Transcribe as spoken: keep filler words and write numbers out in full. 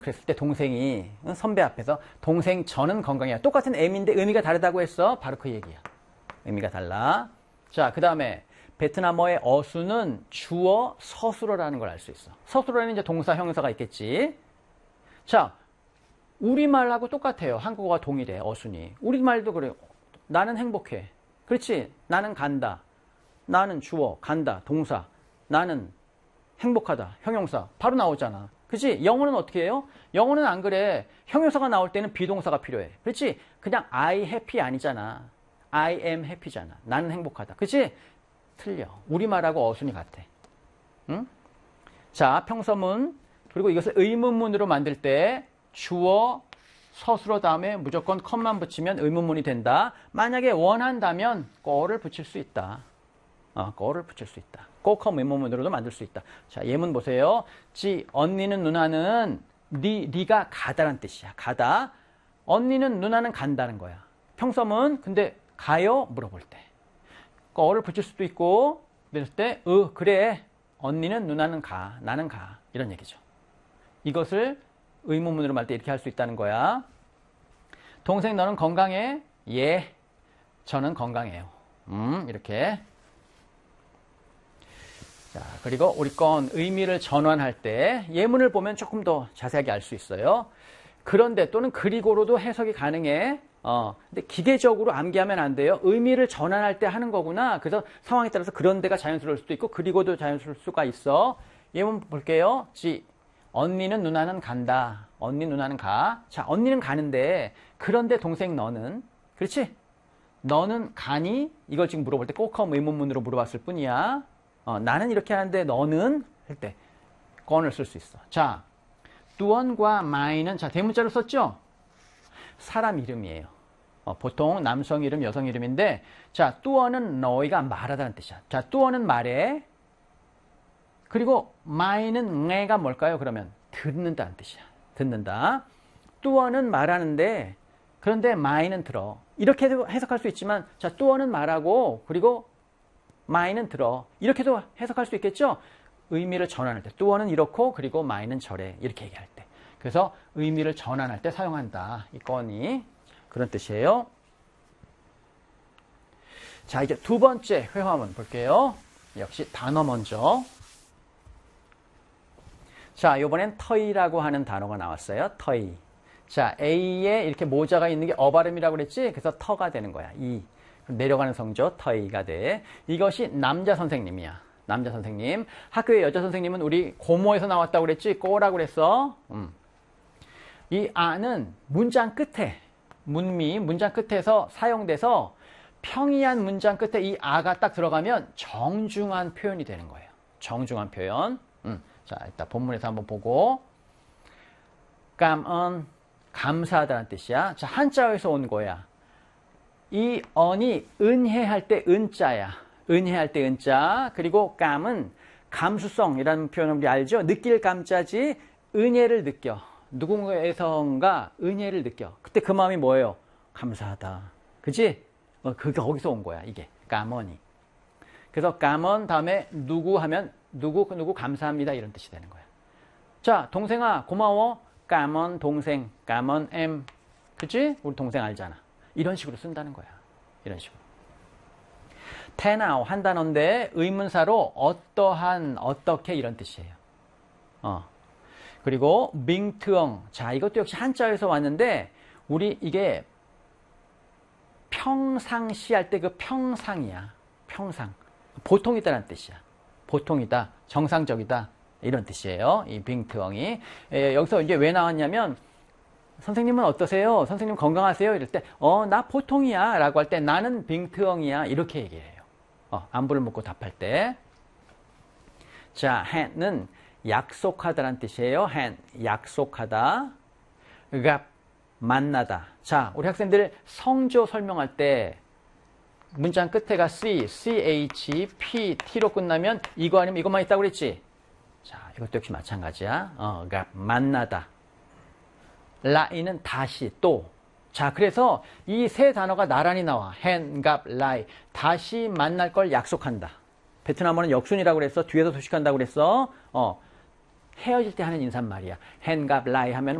그랬을 때 동생이 선배 앞에서 동생 저는 건강해요. 똑같은 M인데 의미가 다르다고 했어. 바로 그 얘기야. 의미가 달라. 자, 그 다음에 베트남어의 어수는 주어 서술어라는 걸 알 수 있어. 서술어에는 이제 동사, 형용사가 있겠지. 자, 우리말하고 똑같아요. 한국어가 동일해, 어순이. 우리말도 그래요. 나는 행복해. 그렇지? 나는 간다. 나는 주어, 간다, 동사. 나는 행복하다, 형용사. 바로 나오잖아. 그렇지? 영어는 어떻게 해요? 영어는 안 그래. 형용사가 나올 때는 비동사가 필요해. 그렇지? 그냥 I happy 아니잖아. I am happy잖아. 나는 행복하다. 그렇지? 틀려. 우리말하고 어순이 같아. 응? 자, 평서문. 그리고 이것을 의문문으로 만들 때 주어, 서술어 다음에 무조건 컴만 붙이면 의문문이 된다. 만약에 원한다면 거를 붙일 수 있다. 어, 거를 붙일 수 있다. 꼭컴 의문문으로도 만들 수 있다. 자, 예문 보세요. 지, 언니는 누나는 니, 니가 가다란 뜻이야. 가다. 언니는 누나는 간다는 거야. 평서문. 근데 가요? 물어볼 때. 거를 붙일 수도 있고 그랬을 때 으, 그래. 언니는 누나는 가. 나는 가. 이런 얘기죠. 이것을 의문문으로 말 때 이렇게 할 수 있다는 거야. 동생 너는 건강해? 예. 저는 건강해요. 음, 이렇게. 자, 그리고 우리 건 의미를 전환할 때 예문을 보면 조금 더 자세하게 알 수 있어요. 그런데 또는 그리고로도 해석이 가능해. 어, 근데 기계적으로 암기하면 안 돼요. 의미를 전환할 때 하는 거구나. 그래서 상황에 따라서 그런데가 자연스러울 수도 있고 그리고도 자연스러울 수가 있어. 예문 볼게요. 지, 언니는 누나는 간다. 언니 누나는 가. 자, 언니는 가는데 그런데 동생 너는 그렇지? 너는 가니? 이걸 지금 물어볼 때 꼭컴 의문문으로 물어봤을 뿐이야. 어, 나는 이렇게 하는데 너는 할 때 건을 쓸 수 있어. 자, 뚜언과 마이는 자 대문자로 썼죠? 사람 이름이에요. 어, 보통 남성 이름, 여성 이름인데 자, 뚜언은 너희가 말하다는 뜻이야. 자, 뚜언은 말해. 그리고 마이는 내가 뭘까요? 그러면 듣는다는 뜻이야. 듣는다. 뚜언은 말하는데 그런데 마이는 들어. 이렇게도 해석할 수 있지만 자, 뚜언은 말하고 그리고 마이는 들어. 이렇게도 해석할 수 있겠죠? 의미를 전환할 때. 뚜어는 이렇고 그리고 마이는 저래. 이렇게 얘기할 때. 그래서 의미를 전환할 때 사용한다. 이 건이 그런 뜻이에요. 자, 이제 두 번째 회화문 볼게요. 역시 단어 먼저. 자, 이번엔 터이라고 하는 단어가 나왔어요. 터이. 자, A에 이렇게 모자가 있는 게 어발음이라고 그랬지? 그래서 터가 되는 거야. 이. 내려가는 성조 터이가 돼. 이것이 남자 선생님이야. 남자 선생님. 학교의 여자 선생님은 우리 고모에서 나왔다고 그랬지? 꼬라고 그랬어. 음. 이 아는 문장 끝에 문미 문장 끝에서 사용돼서 평이한 문장 끝에 이 아가 딱 들어가면 정중한 표현이 되는 거예요. 정중한 표현. 음. 자, 일단 본문에서 한번 보고. 감언 감사하다는 뜻이야. 자, 한자어에서 온 거야. 이 언이 은혜할 때 은자야. 은혜할 때 은자. 그리고 감은 감수성이라는 표현을 우리 알죠? 느낄 감자지 은혜를 느껴. 누군가에선가 은혜를 느껴. 그때 그 마음이 뭐예요? 감사하다. 그치? 어, 그게 거기서 온 거야. 이게 감언이. 그래서 감언 다음에 누구 하면 누구 누구 감사합니다 이런 뜻이 되는 거야. 자, 동생아 고마워. 감언 동생. 감언 엠. 그치? 우리 동생 알잖아. 이런 식으로 쓴다는 거야. 이런 식으로. 테나오 한 단어인데 의문사로 어떠한, 어떻게 이런 뜻이에요. 어. 그리고 밍트엉. 자, 이것도 역시 한자에서 왔는데 우리 이게 평상시 할 때 그 평상이야. 평상. 보통이다라는 뜻이야. 보통이다. 정상적이다. 이런 뜻이에요. 이 밍트엉이. 에, 여기서 이게 왜 나왔냐면 선생님은 어떠세요? 선생님 건강하세요? 이럴 때, 어, 나 보통이야. 라고 할 때, 나는 빙트엉이야. 이렇게 얘기해요. 어, 안부를 묻고 답할 때. 자, hand는 약속하다라는 뜻이에요. hand, 약속하다. gặp, 만나다. 자, 우리 학생들 성조 설명할 때, 문장 끝에가 C, ch, p, t로 끝나면 이거 아니면 이것만 있다고 그랬지? 자, 이것도 역시 마찬가지야. 어, gặp, 만나다. 라이는 다시, 또. 자, 그래서 이 세 단어가 나란히 나와. hen, gặp, 라이. 다시 만날 걸 약속한다. 베트남어는 역순이라고 그랬어. 뒤에서 소식한다고 그랬어. 어. 헤어질 때 하는 인사말이야. 헨갑 라이 하면